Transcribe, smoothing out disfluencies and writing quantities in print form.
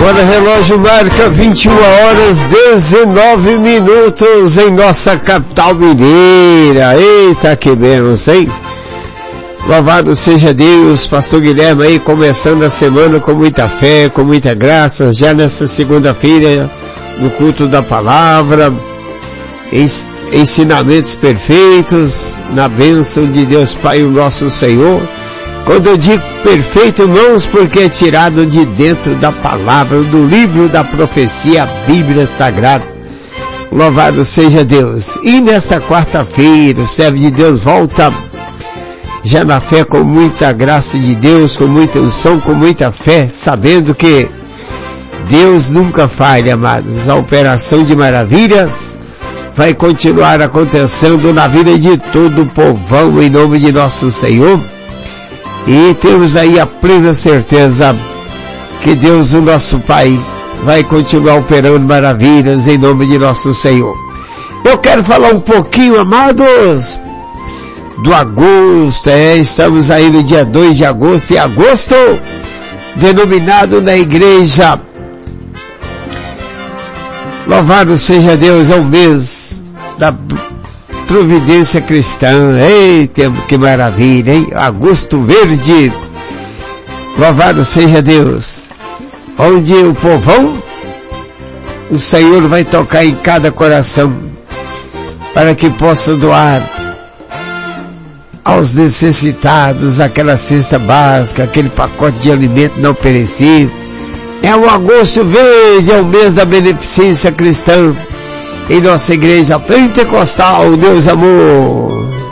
Agora o relógio marca 21h19 em nossa capital mineira. Eita, que bênção, hein? Louvado seja Deus, pastor Guilherme aí começando a semana com muita fé, com muita graça, já nessa segunda-feira, no culto da palavra, ensinamentos perfeitos, na bênção de Deus Pai, o nosso Senhor. Quando eu digo perfeito, irmãos, porque é tirado de dentro da palavra, do livro da profecia, a Bíblia Sagrada. Louvado seja Deus. E nesta quarta-feira, o servo de Deus volta já na fé, com muita graça de Deus, com muita unção, com muita fé, sabendo que Deus nunca falha, amados. A operação de maravilhas vai continuar acontecendo na vida de todo o povão, em nome de nosso Senhor. E temos aí a plena certeza que Deus, o nosso Pai, vai continuar operando maravilhas em nome de nosso Senhor. Eu quero falar um pouquinho, amados, do agosto. Estamos aí no dia 2 de agosto, e agosto, denominado na igreja, louvado seja Deus, é o mês da providência cristã. Eita, que maravilha, hein? Agosto verde, louvado seja Deus, onde o povão, o Senhor vai tocar em cada coração, para que possa doar aos necessitados aquela cesta básica, aquele pacote de alimento não perecível. É o agosto verde, é o mês da beneficência cristã em nossa igreja pentecostal, Deus amor.